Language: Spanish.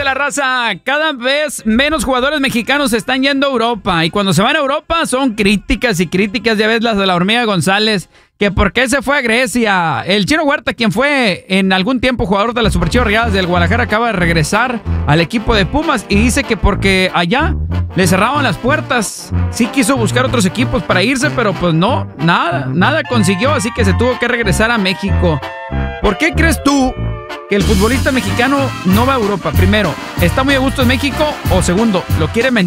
la raza. Cada vez menos jugadores mexicanos se están yendo a Europa. Y cuando se van a Europa son críticas y críticas. Ya ves las de la Hormiga González. Que por qué se fue a Grecia. El Chino Huerta, quien fue en algún tiempo jugador de las Superchivas Rayadas del Guadalajara, acaba de regresar al equipo de Pumas. Y dice que porque allá le cerraban las puertas. Sí quiso buscar otros equipos para irse, pero pues no, nada consiguió. Así que se tuvo que regresar a México. ¿Por qué crees tú que el futbolista mexicano no va a Europa? Primero, ¿está muy a gusto en México? O segundo, ¿lo quiere vender?